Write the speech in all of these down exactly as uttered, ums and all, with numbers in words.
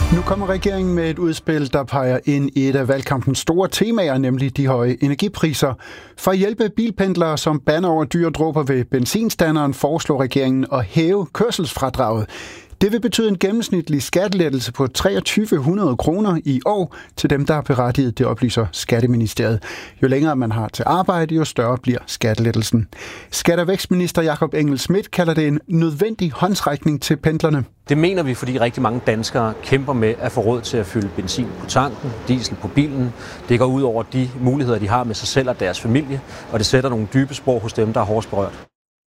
Nu kommer regeringen med et udspil, der peger ind i et af valgkampens store temaer, nemlig de høje energipriser. For at hjælpe bilpendlere, som bander over dyre dråber ved benzinstanderen, foreslår regeringen at hæve kørselsfradraget. Det vil betyde en gennemsnitlig skattelettelse på treogtyve hundrede kroner i år til dem, der er berettiget, det oplyser Skatteministeriet. Jo længere man har til arbejde, jo større bliver skattelettelsen. Skatte- og vækstminister Jakob Engel-Schmidt kalder det en nødvendig håndsrækning til pendlerne. Det mener vi, fordi rigtig mange danskere kæmper med at få råd til at fylde benzin på tanken, diesel på bilen. Det går ud over de muligheder, de har med sig selv og deres familie, og det sætter nogle dybe spor hos dem, der er hårdest berørt.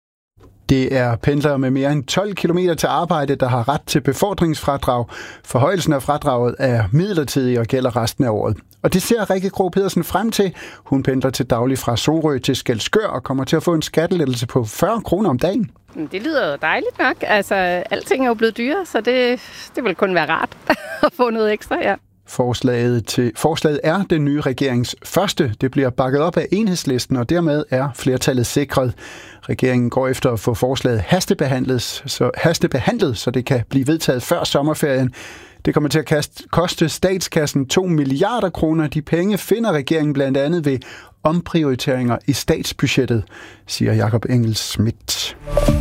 Det er pendlere med mere end tolv kilometer til arbejde, der har ret til befordringsfradrag. Forhøjelsen af fradraget er midlertidig og gælder resten af året. Og det ser Rikke Krogh Pedersen frem til. Hun pendler til daglig fra Sorø til Skælskør og kommer til at få en skattelettelse på fyrre kroner om dagen. Det lyder jo dejligt nok. Altså, alting er jo blevet dyrere, så det, det vil kun være rart at få noget ekstra, ja. Forslaget, til, forslaget er den nye regerings første. Det bliver bakket op af Enhedslisten, og dermed er flertallet sikret. Regeringen går efter at få forslaget hastebehandlet, så, hastebehandlet, så det kan blive vedtaget før sommerferien. Det kommer til at kaste, koste statskassen to milliarder kroner. De penge finder regeringen blandt andet ved omprioriteringer i statsbudgettet, siger Jakob Engel-Schmidt.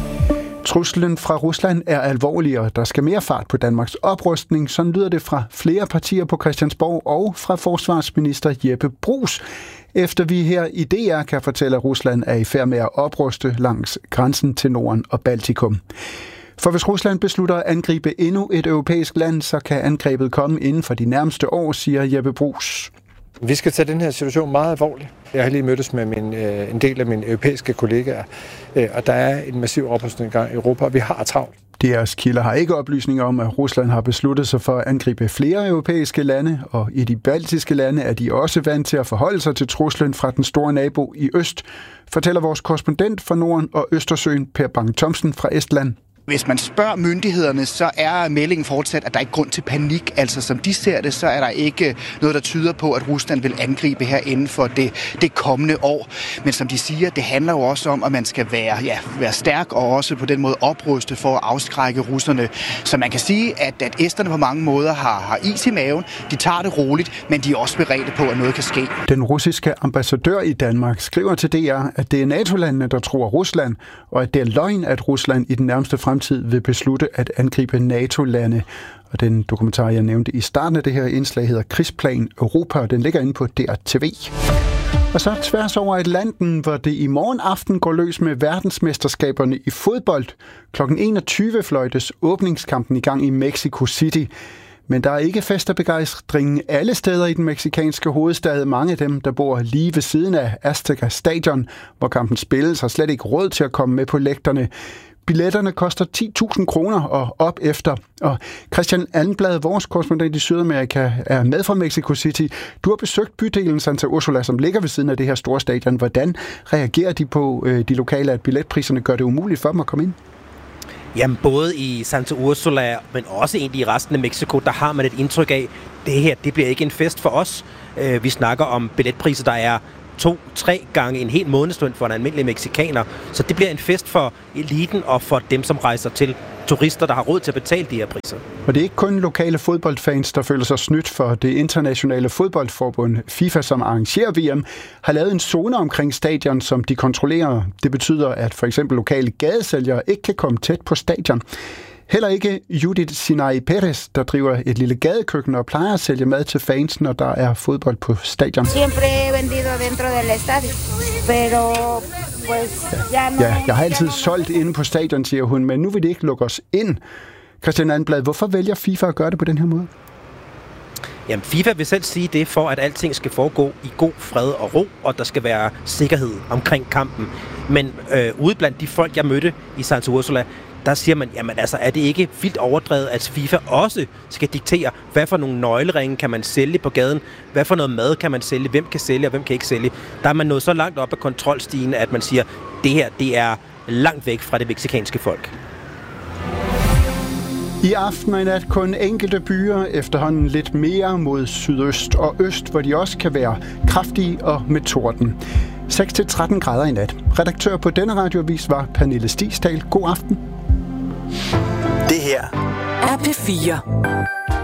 Truslen fra Rusland er alvorlig, og der skal mere fart på Danmarks oprustning. Sådan lyder det fra flere partier på Christiansborg og fra forsvarsminister Jeppe Bruus. Efter vi her i D R kan fortælle, at Rusland er i færd med at opruste langs grænsen til Norden og Baltikum. For hvis Rusland beslutter at angribe endnu et europæisk land, så kan angrebet komme inden for de nærmeste år, siger Jeppe Bruus. Vi skal tage den her situation meget alvorligt. Jeg har lige mødtes med min, øh, en del af mine europæiske kollegaer, øh, og der er en massiv oprustning i gang i Europa, og vi har travlt. D R's kilder har ikke oplysninger om, at Rusland har besluttet sig for at angribe flere europæiske lande, og i de baltiske lande er de også vant til at forholde sig til truslen fra den store nabo i øst, fortæller vores korrespondent fra Norden og Østersøen, Per Bang-Thomsen fra Estland. Hvis man spørger myndighederne, så er meldingen fortsat, at der ikke er grund til panik. Altså som de ser det, så er der ikke noget, der tyder på, at Rusland vil angribe her inden for det, det kommende år. Men som de siger, det handler jo også om, at man skal være, ja, være stærk og også på den måde opruste for at afskrække russerne. Så man kan sige, at, at esterne på mange måder har, har is i maven. De tager det roligt, men de er også beredte på, at noget kan ske. Den russiske ambassadør i Danmark skriver til D R, at det er NATO-landene, der tror Rusland, og at det er løgn, at Rusland i den nærmeste fremtid vil beslutte at angribe NATO-lande. Og den dokumentar, jeg nævnte i starten af det her indslag, hedder Krigsplan Europa, og den ligger inde på D R T V. Og så tværs over Atlanten, hvor det i morgen aften går løs med verdensmesterskaberne i fodbold. klokken enogtyve fløjtes åbningskampen i gang i Mexico City. Men der er ikke fest og begejstring alle steder i den mexikanske hovedstad. Mange af dem, der bor lige ved siden af Azteca Stadion, hvor kampen spilles, har slet ikke råd til at komme med på lægterne. Billetterne koster ti tusind kroner og op efter. Og Christian Almblad, vores korrespondent i Sydamerika, er med fra Mexico City. Du har besøgt bydelen Santa Úrsula, som ligger ved siden af det her store stadion. Hvordan reagerer de på de lokale, at billetpriserne gør det umuligt for dem at komme ind? Jamen, både i Santa Úrsula, men også egentlig i resten af Mexico, der har man et indtryk af, at det her, det bliver ikke en fest for os. Vi snakker om billetpriser, der er to, tre gange en hel månedsløn for en almindelig mexikaner. Så det bliver en fest for eliten og for dem, som rejser til turister, der har råd til at betale de her priser. Og det er ikke kun lokale fodboldfans, der føler sig snydt, for det internationale fodboldforbund FIFA, som arrangerer V M, har lavet en zone omkring stadion, som de kontrollerer. Det betyder, at for eksempel lokale gadesælgere ikke kan komme tæt på stadion. Heller ikke Judith Sinai Perez, der driver et lille gadekøkken og plejer at sælge mad til fans, når der er fodbold på stadion. Ja, jeg har altid solgt inde på stadion, siger hun, men nu vil det ikke lukke os ind. Christian Almblad, hvorfor vælger FIFA at gøre det på den her måde? Jamen, FIFA vil selv sige det for, at alting skal foregå i god fred og ro, og der skal være sikkerhed omkring kampen. Men øh, ude blandt de folk, jeg mødte i Santa Úrsula, der siger man, jamen altså, er det ikke vildt overdrevet, at FIFA også skal diktere, hvad for nogle nøgleringe kan man sælge på gaden, hvad for noget mad kan man sælge, hvem kan sælge og hvem kan ikke sælge. Der er man nået så langt op af kontrolstigen, at man siger, det her, det er langt væk fra det mexikanske folk. I aften og i nat kun enkelte byer, efterhånden lidt mere mod sydøst og øst, hvor de også kan være kraftige og med torden. seks til tretten grader i nat. Redaktør på denne radioavis var Pernille Stigsdal. God aften. Det her er P fire.